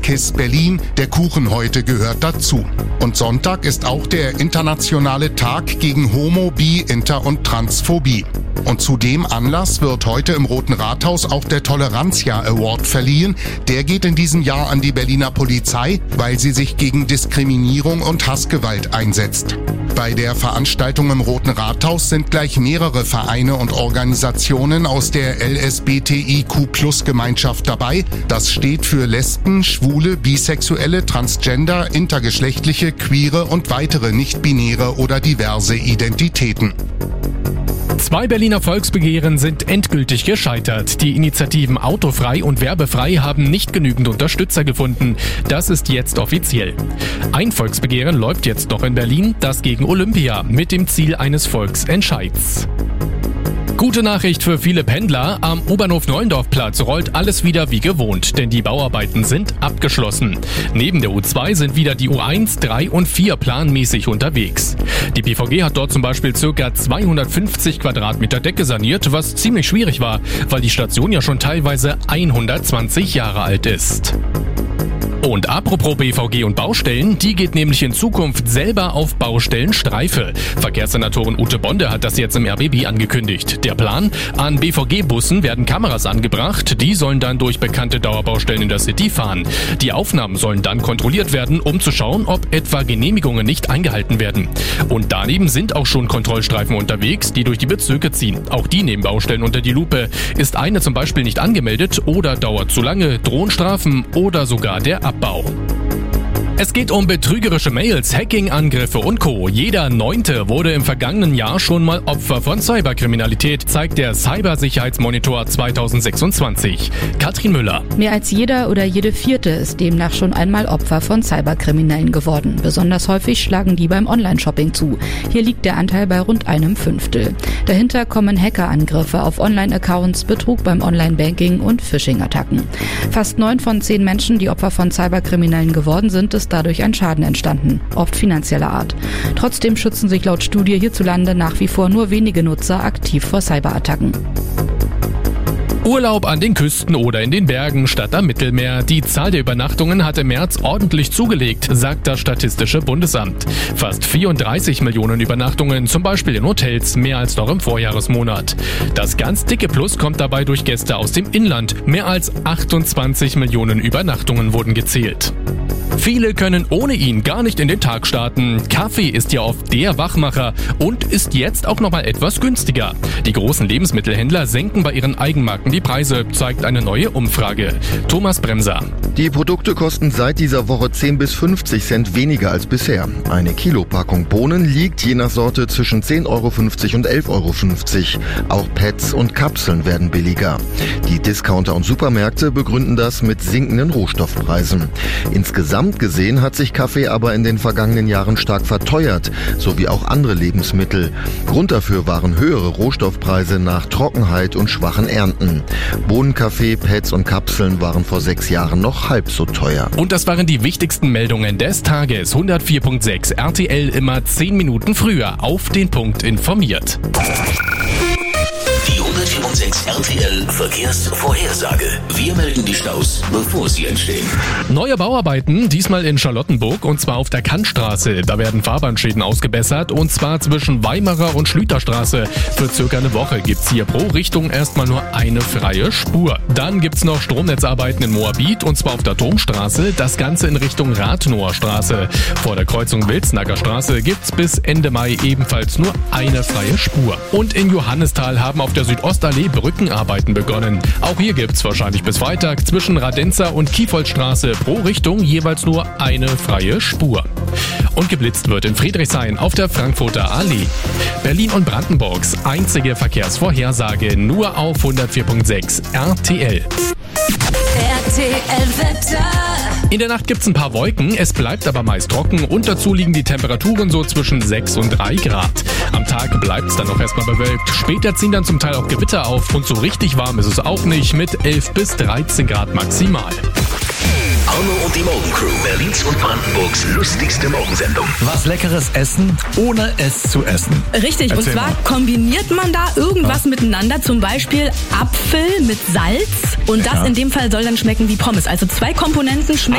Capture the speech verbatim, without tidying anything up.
Kiss Berlin. Der Kuchen heute gehört dazu. Und Sonntag ist auch der internationale Tag gegen Homo-, Bi-, Inter- und Transphobie. Und zu dem Anlass wird heute im Roten Rathaus auch der Toleranzjahr Award verliehen. Der geht in diesem Jahr an die Berliner Polizei, weil sie sich gegen Diskriminierung und Hassgewalt einsetzt. Bei der Veranstaltung im Roten Rathaus sind gleich mehrere Vereine und Organisationen aus der L S B T I Q Plus Gemeinschaft dabei. Das steht für Lesben, Schwule, Bisexuelle, Transgender, Intergeschlechtliche, Queere und weitere nicht-binäre oder diverse Identitäten. Zwei Berliner Volksbegehren sind endgültig gescheitert. Die Initiativen Autofrei und Werbefrei haben nicht genügend Unterstützer gefunden. Das ist jetzt offiziell. Ein Volksbegehren läuft jetzt noch in Berlin, das gegen Olympia, mit dem Ziel eines Volksentscheids. Gute Nachricht für viele Pendler. Am U-Bahnhof-Neuendorf-Platz rollt alles wieder wie gewohnt, denn die Bauarbeiten sind abgeschlossen. Neben der U zwei sind wieder die U eins, drei und vier planmäßig unterwegs. Die B V G hat dort zum Beispiel ca. zweihundertfünfzig Quadratmeter Decke saniert, was ziemlich schwierig war, weil die Station ja schon teilweise hundertzwanzig Jahre alt ist. Und apropos B V G und Baustellen, die geht nämlich in Zukunft selber auf Baustellenstreife. Verkehrssenatorin Ute Bonde hat das jetzt im R B B angekündigt. Der Plan? An B V G-Bussen werden Kameras angebracht, die sollen dann durch bekannte Dauerbaustellen in der City fahren. Die Aufnahmen sollen dann kontrolliert werden, um zu schauen, ob etwa Genehmigungen nicht eingehalten werden. Und daneben sind auch schon Kontrollstreifen unterwegs, die durch die Bezirke ziehen. Auch die nehmen Baustellen unter die Lupe. Ist eine zum Beispiel nicht angemeldet oder dauert zu lange, drohen Strafen oder sogar der Abbau. Es geht um betrügerische Mails, Hacking-Angriffe und Co. Jeder Neunte wurde im vergangenen Jahr schon mal Opfer von Cyberkriminalität, zeigt der Cybersicherheitsmonitor zweitausendsechsundzwanzig. Katrin Müller. Mehr als jeder oder jede Vierte ist demnach schon einmal Opfer von Cyberkriminellen geworden. Besonders häufig schlagen die beim Online-Shopping zu. Hier liegt der Anteil bei rund einem Fünftel. Dahinter kommen Hackerangriffe auf Online-Accounts, Betrug beim Online-Banking und Phishing-Attacken. Fast neun von zehn Menschen, die Opfer von Cyberkriminellen geworden sind, ist dadurch ein Schaden entstanden, oft finanzieller Art. Trotzdem schützen sich laut Studie hierzulande nach wie vor nur wenige Nutzer aktiv vor Cyberattacken. Urlaub an den Küsten oder in den Bergen statt am Mittelmeer. Die Zahl der Übernachtungen hat im März ordentlich zugelegt, sagt das Statistische Bundesamt. Fast vierunddreißig Millionen Übernachtungen, zum Beispiel in Hotels, mehr als noch im Vorjahresmonat. Das ganz dicke Plus kommt dabei durch Gäste aus dem Inland. Mehr als achtundzwanzig Millionen Übernachtungen wurden gezählt. Viele können ohne ihn gar nicht in den Tag starten. Kaffee ist ja oft der Wachmacher und ist jetzt auch nochmal etwas günstiger. Die großen Lebensmittelhändler senken bei ihren Eigenmarken die Preise, zeigt eine neue Umfrage. Thomas Bremser. Die Produkte kosten seit dieser Woche zehn bis fünfzig Cent weniger als bisher. Eine Kilopackung Bohnen liegt je nach Sorte zwischen zehn Euro fünfzig und elf Euro fünfzig. Auch Pads und Kapseln werden billiger. Die Discounter und Supermärkte begründen das mit sinkenden Rohstoffpreisen. Insgesamt gesehen hat sich Kaffee aber in den vergangenen Jahren stark verteuert, sowie auch andere Lebensmittel. Grund dafür waren höhere Rohstoffpreise nach Trockenheit und schwachen Ernten. Bohnenkaffee, Pads und Kapseln waren vor sechs Jahren noch halb so teuer. Und das waren die wichtigsten Meldungen des Tages. hundertvier Komma sechs R T L immer zehn Minuten früher auf den Punkt informiert. Die hundertvier Komma sechs R T L Verkehrsvorhersage. Wir melden die Staus, bevor sie entstehen. Neue Bauarbeiten, diesmal in Charlottenburg und zwar auf der Kantstraße. Da werden Fahrbahnschäden ausgebessert und zwar zwischen Weimarer und Schlüterstraße. Für circa eine Woche gibt's hier pro Richtung erstmal nur eine freie Spur. Dann gibt's noch Stromnetzarbeiten in Moabit und zwar auf der Turmstraße. Das Ganze in Richtung Rathenower Straße. Vor der Kreuzung Wilsnacker Straße gibt's bis Ende Mai ebenfalls nur eine freie Spur. Und in Johannisthal haben auf der Südostallee Brückenarbeiten begonnen. Auch hier gibt's wahrscheinlich bis Freitag zwischen Radenzer und Kiefoldstraße pro Richtung jeweils nur eine freie Spur. Und geblitzt wird in Friedrichshain auf der Frankfurter Allee. Berlin und Brandenburgs einzige Verkehrsvorhersage nur auf hundertvier Komma sechs R T L. R T L-Wetter. In der Nacht gibt's ein paar Wolken, es bleibt aber meist trocken und dazu liegen die Temperaturen so zwischen sechs und drei Grad. Am Tag bleibt's dann noch erstmal bewölkt, später ziehen dann zum Teil auch Gewitter auf und so richtig warm ist es auch nicht mit elf bis dreizehn Grad maximal. Arno und die Morgencrew, Berlins und Brandenburgs lustigste Morgensendung. Was Leckeres essen, ohne es zu essen. Richtig, Erzähl und zwar mal. kombiniert man da irgendwas ja. miteinander, zum Beispiel Apfel mit Salz und das ja. in dem Fall soll dann schmecken wie Pommes. Also zwei Komponenten schmecken